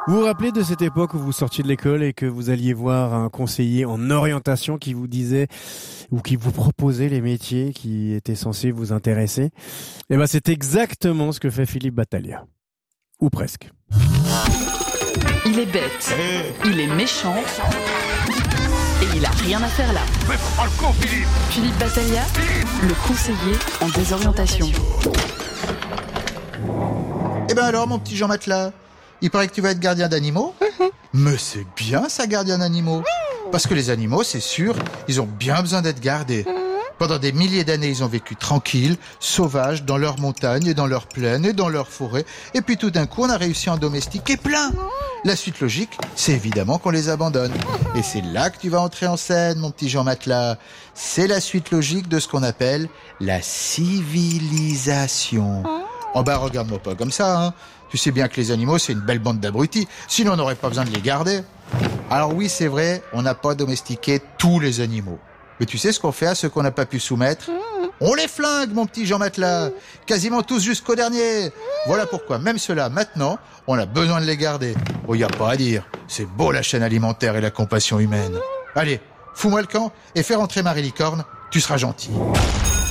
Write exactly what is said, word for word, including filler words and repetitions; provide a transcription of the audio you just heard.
Vous vous rappelez de cette époque où vous sortiez de l'école et que vous alliez voir un conseiller en orientation qui vous disait ou qui vous proposait les métiers qui étaient censés vous intéresser? Eh ben, c'est exactement ce que fait Philippe Battaglia. Ou presque. Il est bête, il est méchant et il a rien à faire là. Mais prends le con, Philippe. Philippe Battaglia, le conseiller en désorientation. Eh ben alors, mon petit Jean Matelas, il paraît que tu vas être gardien d'animaux. Mais c'est bien ça, gardien d'animaux. Parce que les animaux, c'est sûr, ils ont bien besoin d'être gardés. Pendant des milliers d'années, ils ont vécu tranquilles, sauvages, dans leurs montagnes et dans leurs plaines et dans leurs forêts. Et puis tout d'un coup, on a réussi à en domestiquer plein. La suite logique, c'est évidemment qu'on les abandonne. Et c'est là que tu vas entrer en scène, mon petit Jean Matelas. C'est la suite logique de ce qu'on appelle la civilisation. Oh bah regarde-moi pas comme ça, hein. Tu sais bien que les animaux, c'est une belle bande d'abrutis. Sinon, on n'aurait pas besoin de les garder. Alors oui, c'est vrai, on n'a pas domestiqué tous les animaux. Mais tu sais ce qu'on fait à ceux qu'on n'a pas pu soumettre? On les flingue, mon petit Jean Matelas. Quasiment tous jusqu'au dernier. Voilà pourquoi, même ceux-là, maintenant, on a besoin de les garder. Oh, y a pas à dire. C'est beau la chaîne alimentaire et la compassion humaine. Allez, fous-moi le camp et fais rentrer Marie Licorne. Tu seras gentil.